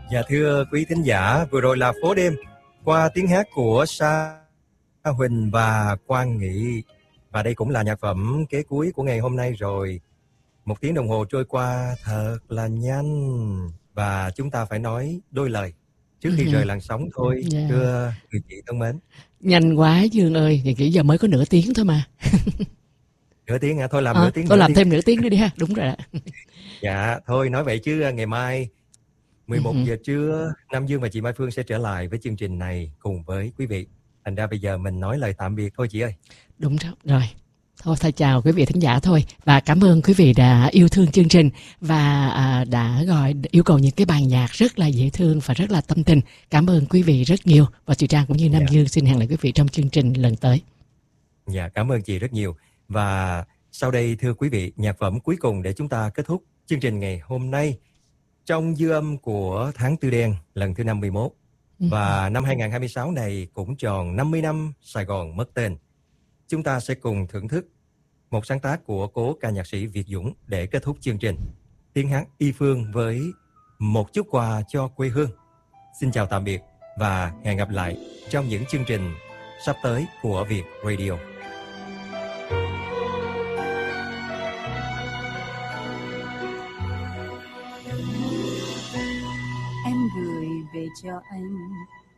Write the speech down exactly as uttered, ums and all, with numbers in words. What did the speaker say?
Dạ thưa quý thính giả, vừa rồi là Phố Đêm qua tiếng hát của Sa Huỳnh và Quang Nghị. Và đây cũng là nhạc phẩm kế cuối của ngày hôm nay rồi. Một tiếng đồng hồ trôi qua thật là nhanh. Và chúng ta phải nói đôi lời trước khi rời làn sóng thôi, Yeah. thưa quý chị thân mến. Nhanh quá Dương ơi, thì giờ mới có nửa tiếng thôi mà. Nửa tiếng hả? Thôi làm à, nửa tiếng. Thôi nửa làm tiếng. thêm nửa tiếng nữa đi ha, đúng rồi ạ. Dạ, thôi nói vậy chứ ngày mai mười một Uh-huh. giờ trưa, Nam Dương và chị Mai Phương sẽ trở lại với chương trình này cùng với quý vị. Thành ra bây giờ mình nói lời tạm biệt thôi chị ơi. Đúng rồi. Thôi thay chào quý vị thính giả thôi. Và cảm ơn quý vị đã yêu thương chương trình và à, đã gọi yêu cầu những cái bài nhạc rất là dễ thương và rất là tâm tình. Cảm ơn quý vị rất nhiều. Và chị Trang cũng như Nam Dạ. Dương xin hẹn lại quý vị trong chương trình lần tới. Dạ, cảm ơn chị rất nhiều. Và sau đây thưa quý vị, nhạc phẩm cuối cùng để chúng ta kết thúc chương trình ngày hôm nay trong dư âm của tháng Tư Đen lần thứ năm mươi mốt. Và năm hai không hai sáu này cũng tròn năm mươi năm Sài Gòn mất tên. Chúng ta sẽ cùng thưởng thức một sáng tác của cố ca nhạc sĩ Việt Dũng để kết thúc chương trình. Tiếng hát Y Phương với Một Chút Quà Cho Quê Hương. Xin chào tạm biệt và hẹn gặp lại trong những chương trình sắp tới của Việt Radio. Em gửi về cho anh